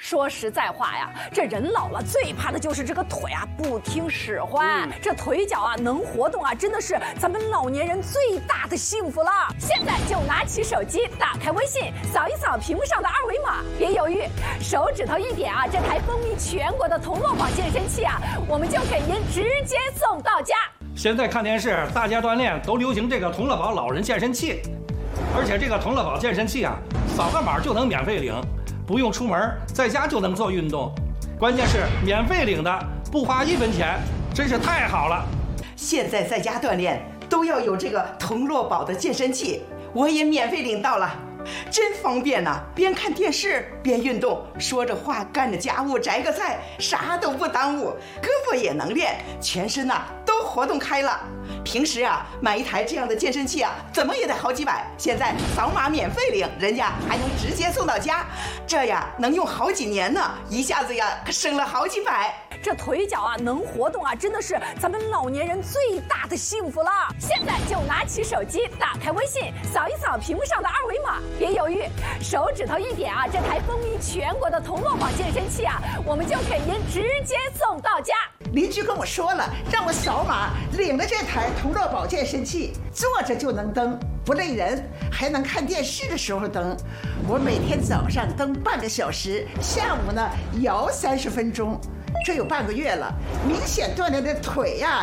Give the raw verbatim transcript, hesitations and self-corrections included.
说实在话呀，这人老了最怕的就是这个腿啊不听使唤。嗯、这腿脚啊能活动啊，真的是咱们老年人最大的幸福了。现在就拿起手机，打开微信，扫一扫屏幕上的二维码，别犹豫，手指头一点啊，这台风靡全国的同乐宝健身器啊，我们就给您直接送到家。 现在看电视，大家锻炼都流行这个同乐宝老人健身器，而且这个同乐宝健身器啊，扫个码就能免费领。不用出门，在家就能做运动，关键是免费领的，不花一分钱，真是太好了。 现在在家锻炼都要有这个同乐宝的健身器，我也免费领到了，真方便呐、啊！边看电视边运动，说着话干着家务，摘个菜，啥都不耽误，胳膊也能练，全身呐、啊、都活动开了。平时啊买一台这样的健身器啊，怎么也得好几百，现在扫码免费领，人家还能直接送到家，这呀能用好几年呢，一下子呀可省了好几百。 这腿脚啊能活动啊，真的是咱们老年人最大的幸福了。现在就拿起手机，打开微信，扫一扫屏幕上的二维码，别犹豫，手指头一点啊，这台风靡全国的同乐宝健身器啊，我们就给您直接送到家。 邻居跟我说了，让我扫码领了这台同乐宝健身器，坐着就能蹬，不累人，还能看电视的时候蹬。我每天早上蹬半个小时，下午呢摇三十分钟，这有半个月了，明显锻炼的腿呀、啊